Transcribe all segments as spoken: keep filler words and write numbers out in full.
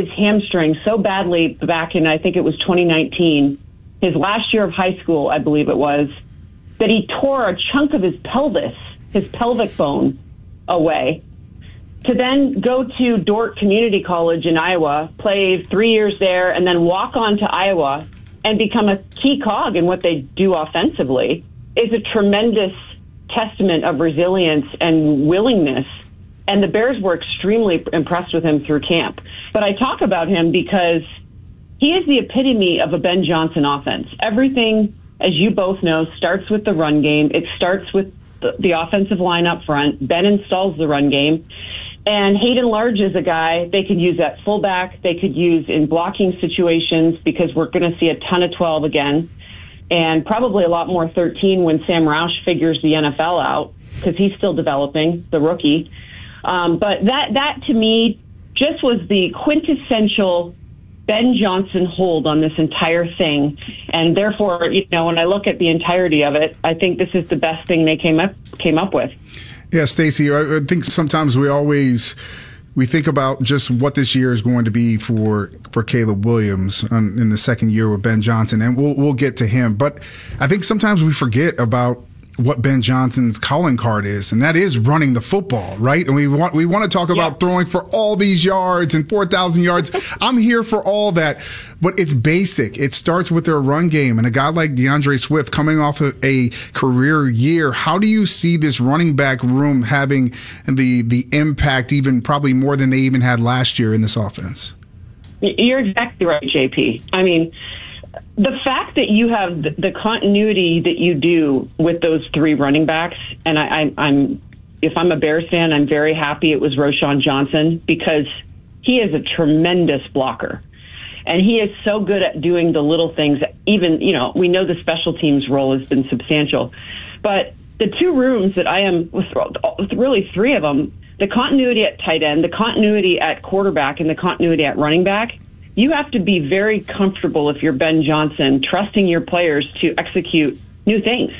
his hamstring so badly back in, I think it was twenty nineteen, his last year of high school, I believe it was, that he tore a chunk of his pelvis, his pelvic bone, away, to then go to Dordt Community College in Iowa, play three years there, and then walk on to Iowa and become a key cog in what they do offensively is a tremendous testament of resilience and willingness. And the Bears were extremely impressed with him through camp. But I talk about him because he is the epitome of a Ben Johnson offense. Everything, as you both know, starts with the run game. It starts with the, the offensive line up front. Ben installs the run game. And Hayden Large is a guy they could use at fullback. They could use in blocking situations because we're going to see a ton of twelve again. And probably a lot more thirteen when Sam Roush figures the N F L out because he's still developing, the rookie. Um, but that, that to me just was the quintessential Ben Johnson hold on this entire thing. And therefore, you know, when I look at the entirety of it, I think this is the best thing they came up, came up with. Yeah, Stacey, I think sometimes we always we think about just what this year is going to be for for Caleb Williams um, in the second year with Ben Johnson, and we'll we'll get to him. But I think sometimes we forget about what Ben Johnson's calling card is, and that is running the football, right? And we want we want to talk about yeah. throwing for all these yards and four thousand yards. I'm here for all that, but it's basic. It starts with their run game, and a guy like DeAndre Swift coming off of a career year. How do you see this running back room having the the impact, even probably more than they even had last year in this offense? You're exactly right, J P. I mean, the fact that you have the continuity that you do with those three running backs, and I, I, I'm, if I'm a Bears fan, I'm very happy it was Roschon Johnson because he is a tremendous blocker. And he is so good at doing the little things. Even, you know, we know the special teams role has been substantial. But the two rooms that I am, really three of them, the continuity at tight end, the continuity at quarterback, and the continuity at running back, you have to be very comfortable if you're Ben Johnson, trusting your players to execute new things.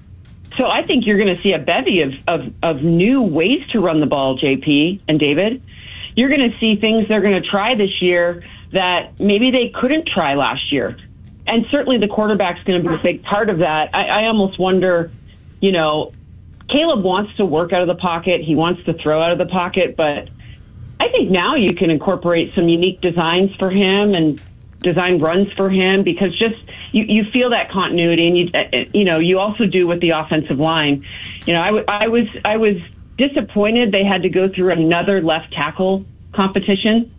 So I think you're going to see a bevy of, of, of new ways to run the ball, J P and David. You're going to see things they're going to try this year that maybe they couldn't try last year. And certainly the quarterback's going to be a big part of that. I, I almost wonder, you know, Caleb wants to work out of the pocket. He wants to throw out of the pocket, but I think now you can incorporate some unique designs for him and design runs for him because just you, you feel that continuity, and you you know you also do with the offensive line. You know, I, w- I was I was disappointed they had to go through another left tackle competition,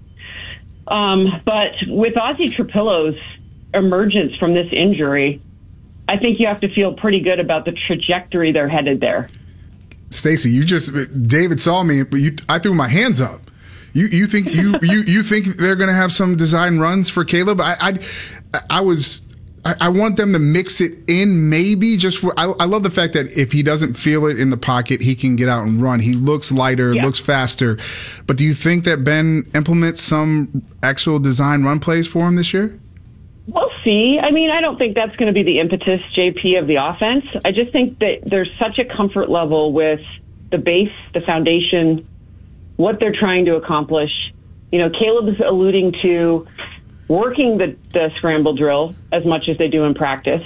um, but with Ozzie Trapillo's emergence from this injury, I think you have to feel pretty good about the trajectory they're headed there. Stacey, you just David saw me, but you, I threw my hands up. You you think you you, you think they're going to have some design runs for Caleb? I I, I was I, I want them to mix it in maybe just for. I, I love the fact that if he doesn't feel it in the pocket, he can get out and run. He looks lighter, yeah. looks faster. But do you think that Ben implements some actual design run plays for him this year? We'll see. I mean, I don't think that's going to be the impetus, J P, of the offense. I just think that there's such a comfort level with the base, the foundation, what they're trying to accomplish. You know, Caleb is alluding to working the, the scramble drill as much as they do in practice.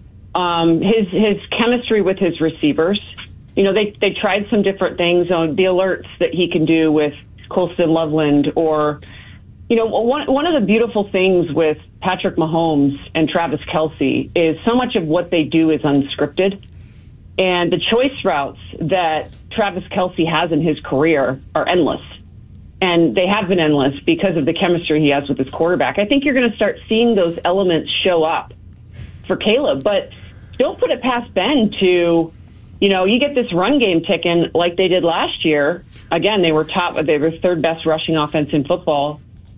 Um, his his chemistry with his receivers. You know, they they tried some different things on the alerts that he can do with Colston Loveland, or, you know, one one of the beautiful things with Patrick Mahomes and Travis Kelce is so much of what they do is unscripted. And the choice routes that Travis Kelce has in his career are endless. And they have been endless because of the chemistry he has with his quarterback. I think you're going to start seeing those elements show up for Caleb. But don't put it past Ben to, you know, you get this run game ticking like they did last year. Again, they were top, they were third best rushing offense in football.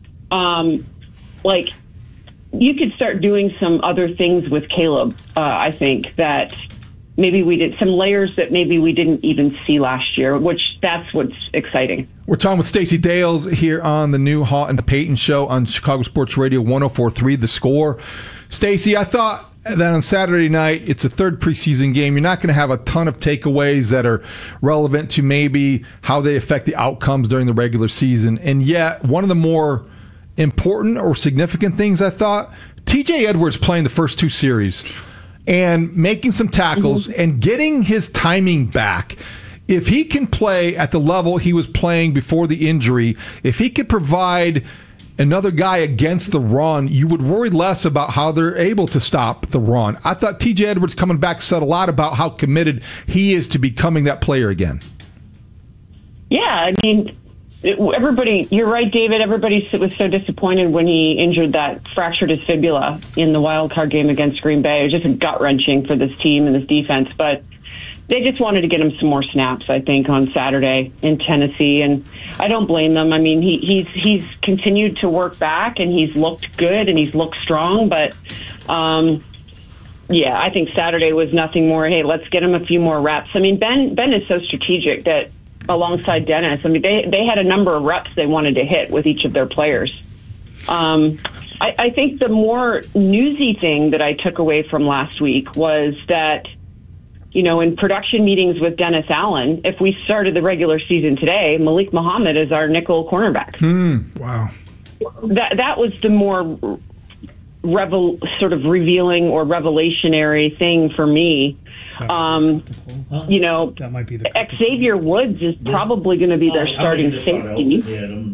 Um, like, you could start doing some other things with Caleb, uh, I think, that maybe we did some layers that maybe we didn't even see last year, which that's what's exciting. We're talking with Stacey Dales here on the new Hart and Payton show on Chicago Sports Radio one oh four point three The Score. Stacey, I thought that on Saturday night, it's a third preseason game. You're not going to have a ton of takeaways that are relevant to maybe how they affect the outcomes during the regular season. And yet, one of the more important or significant things, I thought, T J Edwards playing the first two series and making some tackles mm-hmm. and getting his timing back. If he can play at the level he was playing before the injury, if he could provide another guy against the run, you would worry less about how they're able to stop the run. I thought T J Edwards coming back said a lot about how committed he is to becoming that player again. Yeah, I mean, everybody, you're right, David. Everybody was so disappointed when he injured that, fractured his fibula in the wild card game against Green Bay. It was just gut-wrenching for this team and this defense. But they just wanted to get him some more snaps, I think, on Saturday in Tennessee. And I don't blame them. I mean, he, he's he's continued to work back, and he's looked good, and he's looked strong. But, um, yeah, I think Saturday was nothing more, hey, let's get him a few more reps. I mean, Ben Ben is so strategic that alongside Dennis, I mean, they, they had a number of reps they wanted to hit with each of their players. Um, I, I think the more newsy thing that I took away from last week was that, you know, in production meetings with Dennis Allen, if we started the regular season today, Malik Muhammad is our nickel cornerback. Hmm. Wow. That that was the more revel, sort of revealing or revelationary thing for me. Um, you know, that might be the Xavier Woods is probably going to be their starting safety.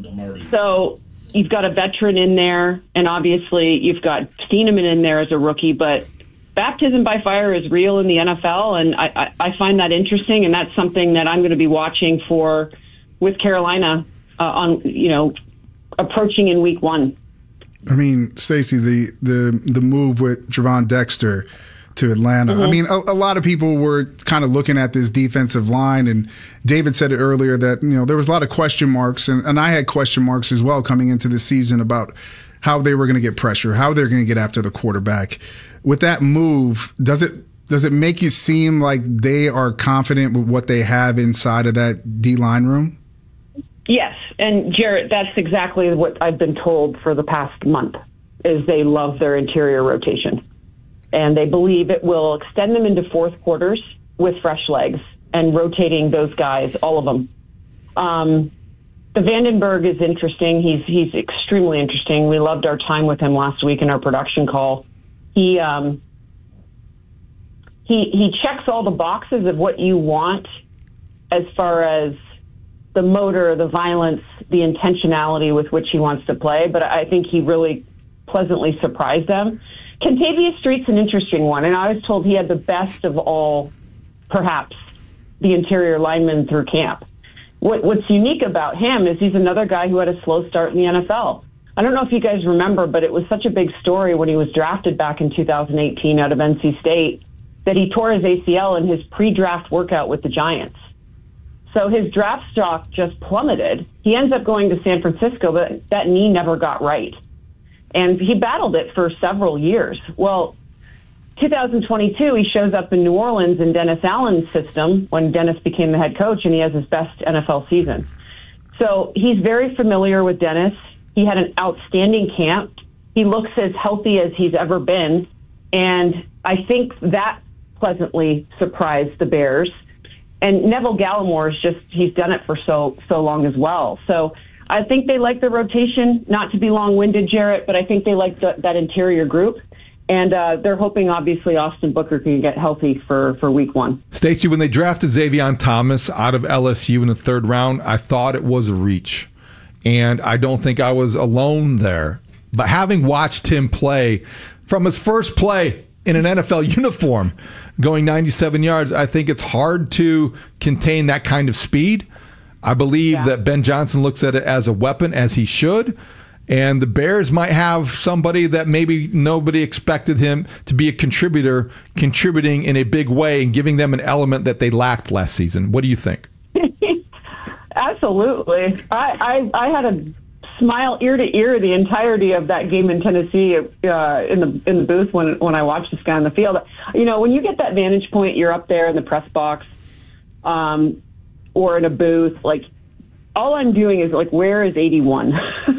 So you've got a veteran in there, and obviously you've got Steeneman in there as a rookie, but baptism by fire is real in the N F L, and I, I, I find that interesting, and that's something that I'm going to be watching for with Carolina uh, on, you know, approaching in week one. I mean, Stacey, the, the, the move with Javon Dexter to Atlanta. Mm-hmm. I mean, a, a lot of people were kind of looking at this defensive line, and David said it earlier that, you know, there was a lot of question marks, and, and I had question marks as well coming into the season about how they were going to get pressure, how they're going to get after the quarterback. With that move, does it does it make you seem like they are confident with what they have inside of that D-line room? Yes, and Jarrett, that's exactly what I've been told for the past month, is they love their interior rotation. And they believe it will extend them into fourth quarters with fresh legs and rotating those guys, all of them. Um, the Vandenberg is interesting. He's he's extremely interesting. We loved our time with him last week in our production call. He um, he he checks all the boxes of what you want as far as the motor, the violence, the intentionality with which he wants to play. But I think he really pleasantly surprised them. Kentavious Street's an interesting one, and I was told he had the best of all, perhaps, the interior linemen through camp. What, what's unique about him is he's another guy who had a slow start in the N F L. I don't know if you guys remember, but it was such a big story when he was drafted back in two thousand eighteen out of N C State that he tore his A C L in his pre-draft workout with the Giants. So his draft stock just plummeted. He ends up going to San Francisco, but that knee never got right. And he battled it for several years. Well, two thousand twenty-two, he shows up in New Orleans in Dennis Allen's system when Dennis became the head coach, and he has his best N F L season. So he's very familiar with Dennis. He had an outstanding camp. He looks as healthy as he's ever been. And I think that pleasantly surprised the Bears. And Neville Gallimore is just, he's done it for so, so long as well. So I think they like the rotation, not to be long-winded, Jarrett, but I think they like the, that interior group. And uh, they're hoping, obviously, Austin Booker can get healthy for, for week one. Stacey, when they drafted Xavier Thomas out of L S U in the third round, I thought it was a reach. And I don't think I was alone there. But having watched him play from his first play in an N F L uniform, going ninety-seven yards, I think it's hard to contain that kind of speed. I believe yeah. that Ben Johnson looks at it as a weapon, as he should. And the Bears might have somebody that maybe nobody expected him to be a contributor, contributing in a big way and giving them an element that they lacked last season. What do you think? Absolutely. I, I, I had a smile ear to ear the entirety of that game in Tennessee uh, in the in the booth when when I watched this guy on the field. You know, when you get that vantage point, you're up there in the press box um, or in a booth, like, all I'm doing is, like, where is eighty-one?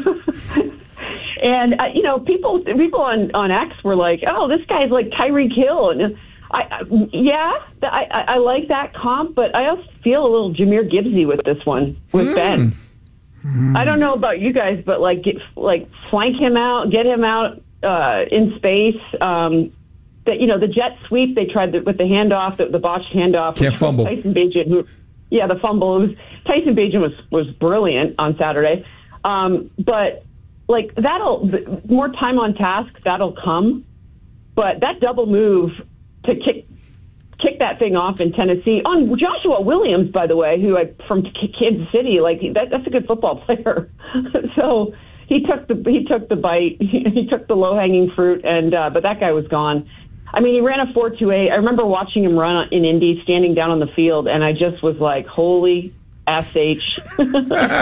And, uh, you know, people people on, on X were like, oh, this guy's like Tyreek Hill. And I, I yeah, I, I, I like that comp, but I also feel a little Jahmyr Gibbsy with this one, with mm. Ben. I don't know about you guys, but like, get, like flank him out, get him out uh, in space. Um, that you know, the jet sweep they tried to, with the handoff, the, the botched handoff. Can't fumble. Tyson Bagent, who, yeah, the fumble. It was, Tyson Bagent was was brilliant on Saturday, um, but like that'll more time on task. That'll come, but that double move to kick. kick that thing off in Tennessee on Joshua Williams, by the way, who I, from Kansas City, like that, that's a good football player. So he took the he took the bite, he took the low hanging fruit, and uh, but that guy was gone. I mean, he ran a four two eight. I remember watching him run in Indy, standing down on the field, and I just was like, holy S H. This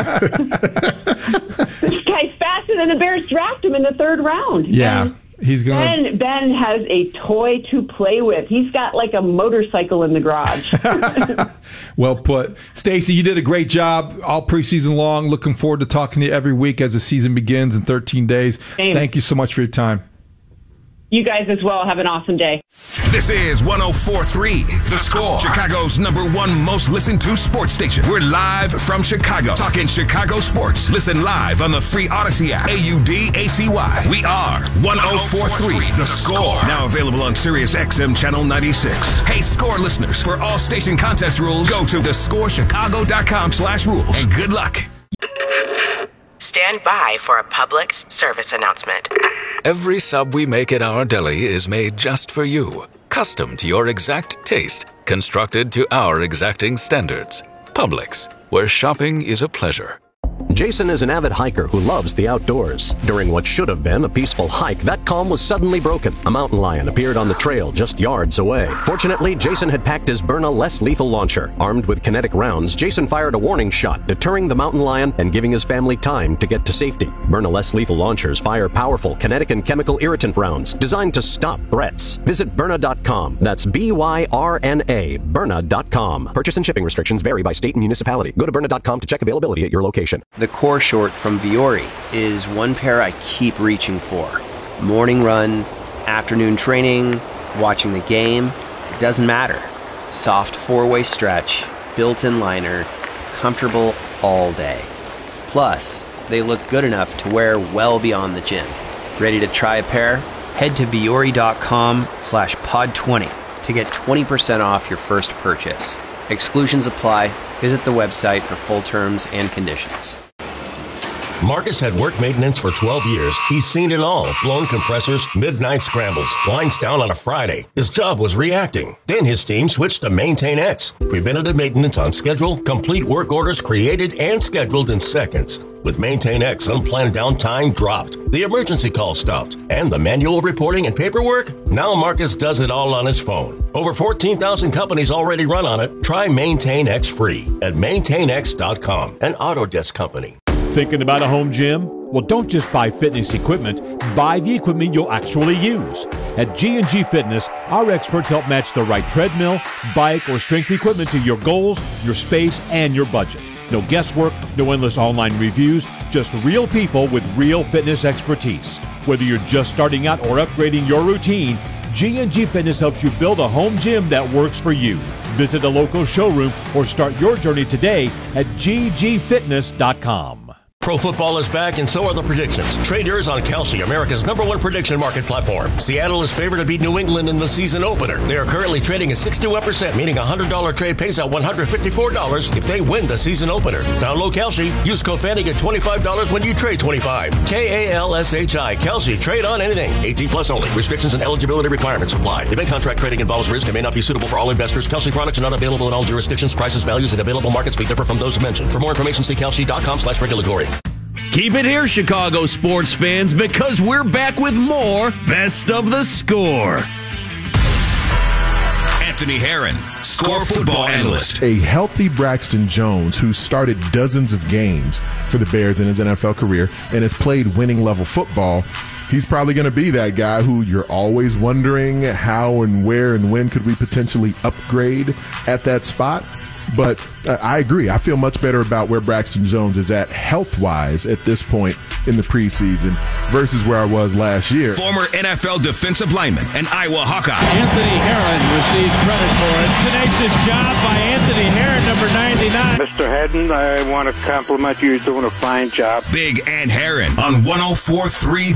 guy's faster than the Bears draft him in the third round. Yeah. And He's going. Ben, Ben has a toy to play with. He's got like a motorcycle in the garage. Well put. Stacey, you did a great job all preseason long. Looking forward to talking to you every week as the season begins in thirteen days. Same. Thank you so much for your time. You guys as well. Have an awesome day. This is one oh four point three The Score, Chicago's number one most listened to sports station. We're live from Chicago, talking Chicago sports. Listen live on the free Odyssey app. A U D A C Y. We are one oh four point three The Score. Now available on Sirius X M Channel ninety-six. Hey, Score listeners, for all station contest rules, go to the score chicago dot com slash rules. And good luck. Stand by for a public service announcement. Every sub we make at our deli is made just for you, custom to your exact taste, constructed to our exacting standards. Publix, where shopping is a pleasure. Jason is an avid hiker who loves the outdoors. During what should have been a peaceful hike, that calm was suddenly broken. A mountain lion appeared on the trail just yards away. Fortunately, Jason had packed his Byrna less lethal launcher. Armed with kinetic rounds, Jason fired a warning shot, deterring the mountain lion and giving his family time to get to safety. Byrna less lethal launchers fire powerful kinetic and chemical irritant rounds designed to stop threats. Visit Byrna dot com. That's B Y R N A, Byrna dot com. Purchase and shipping restrictions vary by state and municipality. Go to Byrna dot com to check availability at your location. The core short from Vuori is one pair I keep reaching for. Morning run, afternoon training, watching the game, it doesn't matter. Soft four-way stretch, built-in liner, comfortable all day. Plus, they look good enough to wear well beyond the gym. Ready to try a pair? Head to Vuori dot com slash pod twenty to get twenty percent off your first purchase. Exclusions apply. Visit the website for full terms and conditions. Marcus had work maintenance for twelve years. He's seen it all. Blown compressors, midnight scrambles, lines down on a Friday. His job was reacting. Then his team switched to Maintain X. Preventative maintenance on schedule, complete work orders created and scheduled in seconds. With Maintain X, unplanned downtime dropped. The emergency call stopped. And the manual reporting and paperwork? Now Marcus does it all on his phone. Over fourteen thousand companies already run on it. Try Maintain X free at maintain x dot com, an Autodesk company. Thinking about a home gym? Well, don't just buy fitness equipment. Buy the equipment you'll actually use. At G and G Fitness, our experts help match the right treadmill, bike, or strength equipment to your goals, your space, and your budget. No guesswork, no endless online reviews, just real people with real fitness expertise. Whether you're just starting out or upgrading your routine, G and G Fitness helps you build a home gym that works for you. Visit a local showroom or start your journey today at g g fitness dot com. Pro football is back, and so are the predictions. Trade yours on Kalshi, America's number one prediction market platform. Seattle is favored to beat New England in the season opener. They are currently trading at sixty-one percent, meaning a one hundred dollars trade pays out one hundred fifty-four dollars if they win the season opener. Download Kalshi. Use code Fanny, get twenty-five dollars when you trade twenty-five. K A L S H I. Kalshi. Trade on anything. eighteen plus only. Restrictions and eligibility requirements apply. Event contract trading involves risk and may not be suitable for all investors. Kalshi products are not available in all jurisdictions. Prices, values, and available markets may differ from those mentioned. For more information, see kalshi dot com slash regulatory. Keep it here, Chicago sports fans, because we're back with more Best of the Score. Anthony Herron, Score football analyst. A healthy Braxton Jones, who started dozens of games for the Bears in his N F L career and has played winning level football, he's probably going to be that guy who you're always wondering how and where and when could we potentially upgrade at that spot. But uh, I agree. I feel much better about where Braxton Jones is at health-wise at this point in the preseason versus where I was last year. Former N F L defensive lineman and Iowa Hawkeye. Anthony Herron receives credit for it. Tenacious job by Anthony Herron, number ninety-nine. Mister Haddon, I want to compliment you. You're doing a fine job. Big Ant Herron on one oh four three